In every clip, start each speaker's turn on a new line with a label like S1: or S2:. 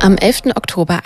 S1: Am 11. Oktober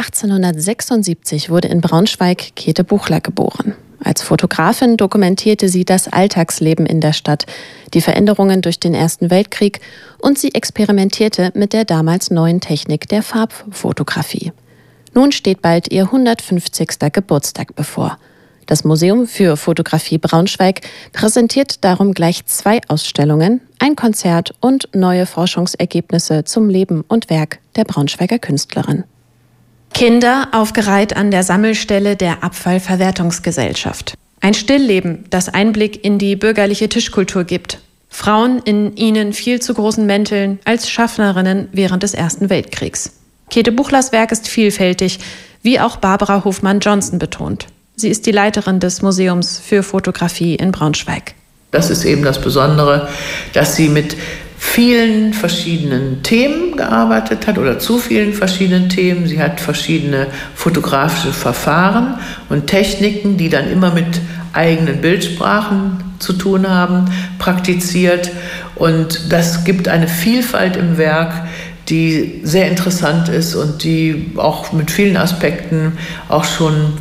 S1: 1876 wurde in Braunschweig Käthe Buchler geboren. Als Fotografin dokumentierte sie das Alltagsleben in der Stadt, die Veränderungen durch den Ersten Weltkrieg und sie experimentierte mit der damals neuen Technik der Farbfotografie. Nun steht bald ihr 150. Geburtstag bevor. Das Museum für Fotografie Braunschweig präsentiert darum gleich 2 Ausstellungen, ein Konzert und neue Forschungsergebnisse zum Leben und Werk der Braunschweiger Künstlerin. Kinder aufgereiht an der Sammelstelle der Abfallverwertungsgesellschaft. Ein Stillleben, das Einblick in die bürgerliche Tischkultur gibt. Frauen in ihnen viel zu großen Mänteln als Schaffnerinnen während des Ersten Weltkriegs. Käthe Buchlers Werk ist vielfältig, wie auch Barbara Hofmann-Johnson betont. Sie ist die Leiterin des Museums für Fotografie in Braunschweig.
S2: Das ist eben das Besondere, dass sie mit vielen verschiedenen Themen gearbeitet hat oder zu vielen verschiedenen Themen. Sie hat verschiedene fotografische Verfahren und Techniken, die dann immer mit eigenen Bildsprachen zu tun haben, praktiziert. Und das gibt eine Vielfalt im Werk, die sehr interessant ist und die auch mit vielen Aspekten auch schon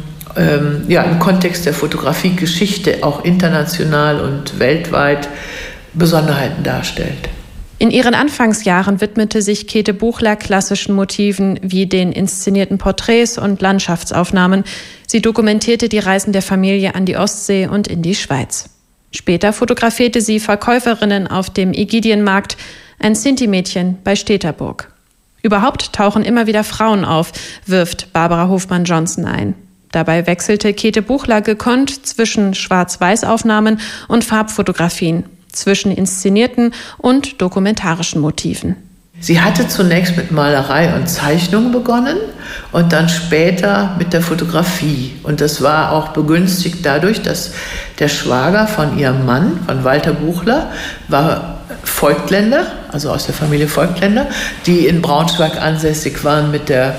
S2: im Kontext der Fotografiegeschichte auch international und weltweit Besonderheiten darstellt.
S1: In ihren Anfangsjahren widmete sich Käthe Buchler klassischen Motiven wie den inszenierten Porträts und Landschaftsaufnahmen. Sie dokumentierte die Reisen der Familie an die Ostsee und in die Schweiz. Später fotografierte sie Verkäuferinnen auf dem Ägidienmarkt, ein Sinti-Mädchen bei Steterburg. Überhaupt tauchen immer wieder Frauen auf, wirft Barbara Hofmann-Johnson ein. Dabei wechselte Käthe Buchler gekonnt zwischen Schwarz-Weiß-Aufnahmen und Farbfotografien, zwischen inszenierten und dokumentarischen Motiven.
S2: Sie hatte zunächst mit Malerei und Zeichnung begonnen und dann später mit der Fotografie. Und das war auch begünstigt dadurch, dass der Schwager von ihrem Mann, von Walter Buchler, war Voigtländer, also aus der Familie Voigtländer, die in Braunschweig ansässig waren mit der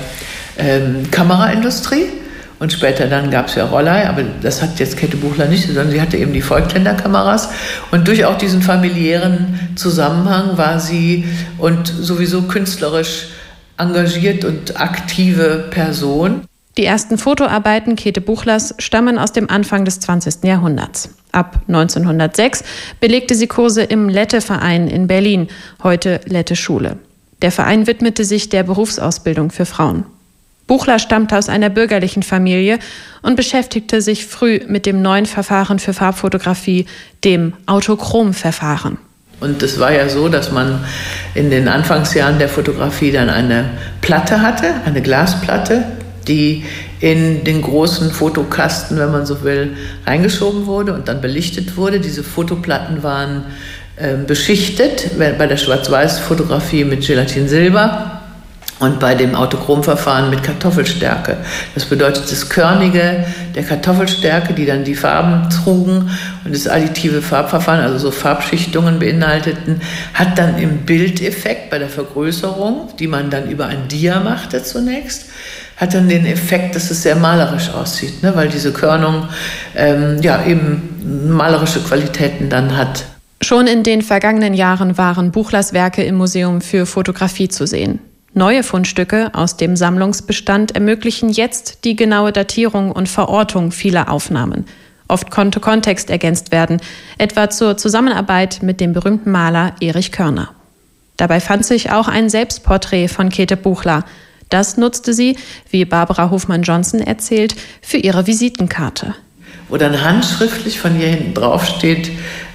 S2: Kameraindustrie. Und später dann gab es ja Rollei, aber das hat jetzt Käthe Buchler nicht, sondern sie hatte eben die Voigtländer Kameras. Und durch auch diesen familiären Zusammenhang war sie und sowieso künstlerisch engagiert und aktive Person.
S1: Die ersten Fotoarbeiten Käthe Buchlers stammen aus dem Anfang des 20. Jahrhunderts. Ab 1906 belegte sie Kurse im Lette-Verein in Berlin, heute Lette-Schule. Der Verein widmete sich der Berufsausbildung für Frauen. Buchler stammte aus einer bürgerlichen Familie und beschäftigte sich früh mit dem neuen Verfahren für Farbfotografie, dem Autochrom-Verfahren.
S2: Und es war ja so, dass man in den Anfangsjahren der Fotografie dann eine Platte hatte, eine Glasplatte, die in den großen Fotokasten, wenn man so will, reingeschoben wurde und dann belichtet wurde. Diese Fotoplatten waren beschichtet, bei der Schwarz-Weiß-Fotografie mit Gelatinsilber. Und bei dem Autochromverfahren mit Kartoffelstärke. Das bedeutet, das Körnige der Kartoffelstärke, die dann die Farben trugen und das additive Farbverfahren, also so Farbschichtungen beinhalteten, hat dann im Bildeffekt bei der Vergrößerung, die man dann über ein Dia machte zunächst, hat dann den Effekt, dass es sehr malerisch aussieht, ne? Weil diese Körnung eben malerische Qualitäten dann hat.
S1: Schon in den vergangenen Jahren waren Buchlers Werke im Museum für Fotografie zu sehen. Neue Fundstücke aus dem Sammlungsbestand ermöglichen jetzt die genaue Datierung und Verortung vieler Aufnahmen. Oft konnte Kontext ergänzt werden, etwa zur Zusammenarbeit mit dem berühmten Maler Erich Körner. Dabei fand sich auch ein Selbstporträt von Käthe Buchler. Das nutzte sie, wie Barbara Hofmann-Johnson erzählt, für ihre Visitenkarte.
S2: Wo dann handschriftlich von ihr hinten drauf steht,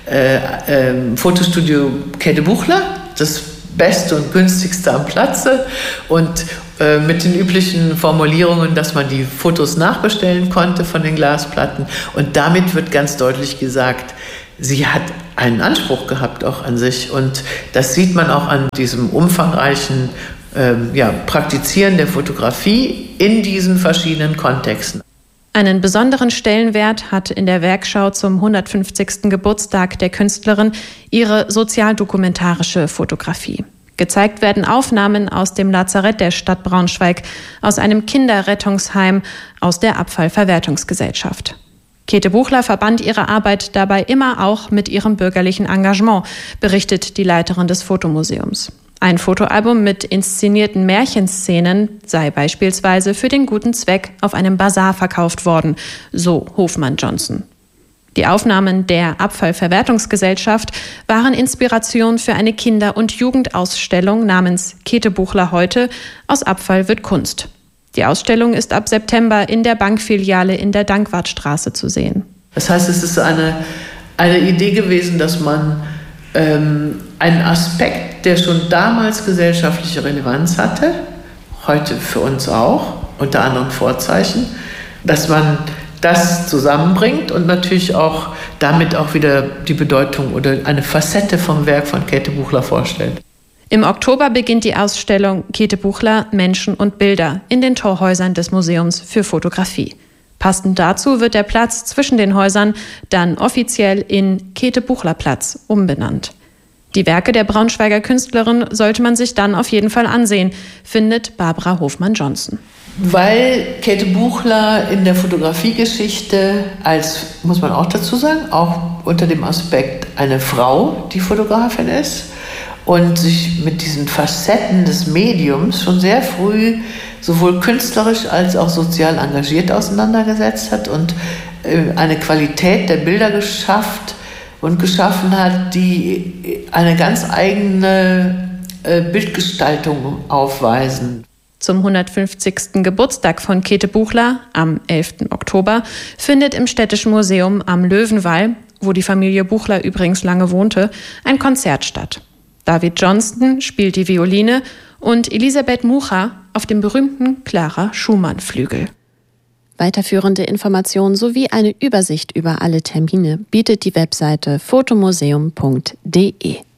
S2: Fotostudio Käthe Buchler, das Beste und Günstigste am Platze und mit den üblichen Formulierungen, dass man die Fotos nachbestellen konnte von den Glasplatten. Und damit wird ganz deutlich gesagt, sie hat einen Anspruch gehabt auch an sich. Und das sieht man auch an diesem umfangreichen Praktizieren der Fotografie in diesen verschiedenen Kontexten.
S1: Einen besonderen Stellenwert hat in der Werkschau zum 150. Geburtstag der Künstlerin ihre sozialdokumentarische Fotografie. Gezeigt werden Aufnahmen aus dem Lazarett der Stadt Braunschweig, aus einem Kinderrettungsheim, aus der Abfallverwertungsgesellschaft. Käthe Buchler verband ihre Arbeit dabei immer auch mit ihrem bürgerlichen Engagement, berichtet die Leiterin des Fotomuseums. Ein Fotoalbum mit inszenierten Märchenszenen sei beispielsweise für den guten Zweck auf einem Basar verkauft worden, so Hofmann-Johnson. Die Aufnahmen der Abfallverwertungsgesellschaft waren Inspiration für eine Kinder- und Jugendausstellung namens Käthe Buchler heute – Aus Abfall wird Kunst. Die Ausstellung ist ab September in der Bankfiliale in der Dankwartstraße zu sehen.
S2: Das heißt, es ist eine Idee gewesen, dass man einen Aspekt, der schon damals gesellschaftliche Relevanz hatte, heute für uns auch, unter anderen Vorzeichen, dass man das zusammenbringt und natürlich auch damit auch wieder die Bedeutung oder eine Facette vom Werk von Käthe Buchler vorstellt.
S1: Im Oktober beginnt die Ausstellung Käthe Buchler – Menschen und Bilder in den Torhäusern des Museums für Fotografie. Passend dazu wird der Platz zwischen den Häusern dann offiziell in Käthe-Buchler-Platz umbenannt. Die Werke der Braunschweiger Künstlerin sollte man sich dann auf jeden Fall ansehen, findet Barbara Hofmann-Johnson.
S2: Weil Käthe Buchler in der Fotografiegeschichte als, muss man auch dazu sagen, auch unter dem Aspekt eine Frau, die Fotografin ist und sich mit diesen Facetten des Mediums schon sehr früh sowohl künstlerisch als auch sozial engagiert auseinandergesetzt hat und eine Qualität der Bilder geschaffen hat, die eine ganz eigene Bildgestaltung aufweisen.
S1: Zum 150. Geburtstag von Käthe Buchler am 11. Oktober findet im Städtischen Museum am Löwenwall, wo die Familie Buchler übrigens lange wohnte, ein Konzert statt. David Johnston spielt die Violine und Elisabeth Mucha auf dem berühmten Clara-Schumann-Flügel. Weiterführende Informationen sowie eine Übersicht über alle Termine bietet die Webseite fotomuseum.de.